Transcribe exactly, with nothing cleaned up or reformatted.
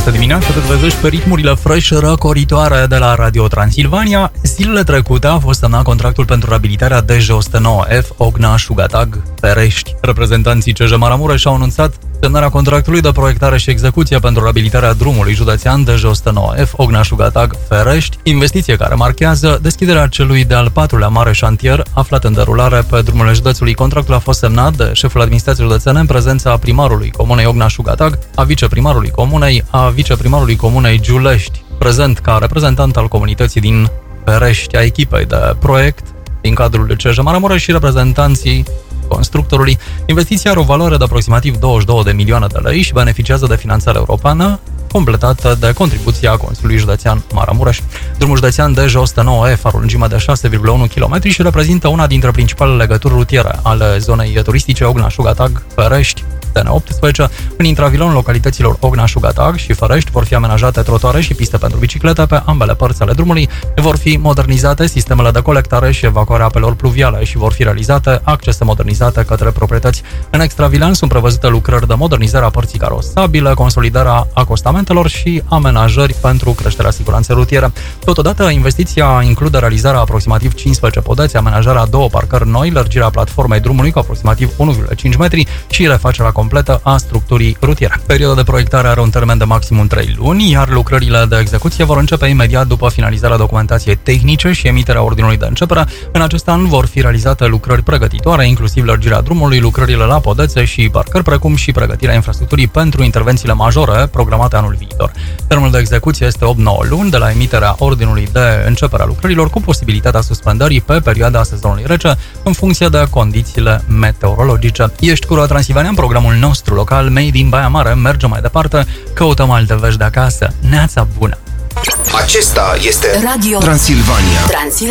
această dimineață te trezești pe ritmurile fresh răcoritoare de la Radio Transilvania. Zilele trecute a fost semnat contractul pentru reabilitarea D J o sută nouă F Ogna Șugatag Ferești. Reprezentanții C J Maramureș au anunțat semnarea contractului de proiectare și execuție pentru reabilitarea drumului județean D J o sută nouă F Ogna Șugatag Ferești, investiție care marchează deschiderea celui de-al patrulea mare șantier aflat în derulare pe drumurile județului. Contractul a fost semnat de șeful administrației județene în prezența primarului comunei Ogna Șugatag, a viceprimarului comunei, a viceprimarului comunei Giulești, prezent ca reprezentant al comunității din Ferești, a echipei de proiect din cadrul C J Maramureș și reprezentanții constructorului. Investiția are o valoare de aproximativ douăzeci și două de milioane de lei și beneficiază de finanțare europeană, completată de contribuția Consiliului Județean Maramureș. Drumul județean D J o sută nouă F are o lungime de șase virgulă unu kilometri și reprezintă una dintre principalele legături rutiere ale zonei turistice Ogna Șugatag Ferești. T N optsprezece, în intravilonul localităților Ogna Șugatag și Ferești vor fi amenajate trotuare și piste pentru biciclete pe ambele părți ale drumului, vor fi modernizate sistemele de colectare și evacuare a apelor pluviale și vor fi realizate accese modernizate către proprietăți. În extravilan sunt prevăzute lucrări de modernizare a părții carosabile, consolidarea acostamentelor și amenajări pentru creșterea siguranței rutiere. Totodată, investiția include realizarea aproximativ cincisprezece podeți, amenajarea a două parcări noi, lărgirea platformei drumului cu aproximativ unu virgulă cinci metri și refacerea completă a structurii rutiere. Perioada de proiectare are un termen de maximum trei luni, iar lucrările de execuție vor începe imediat după finalizarea documentației tehnice și emiterea ordinului de începere. În acest an vor fi realizate lucrări pregătitoare, inclusiv lărgirea drumului, lucrările la podețe și parcări, precum și pregătirea infrastructurii pentru intervențiile majore programate anul viitor. Termenul de execuție este opt nouă luni de la emiterea ordinului de începere a lucrărilor, cu posibilitatea suspendării pe perioada sezonului rece, în funcție de condițiile meteorologice. Ești cu Radio Transilvania în programul nostru local Made in Baia Mare. Mergem mai departe, căutăm alte vești de acasă. Neața bună! Acesta este Radio Transilvania. Transilvania.